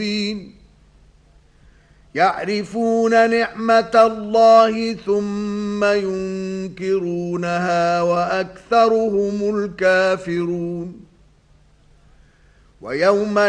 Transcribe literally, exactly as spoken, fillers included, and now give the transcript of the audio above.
يعرفون نعمة الله ثم ينكرونها وأكثرهم الكافرون. ويوم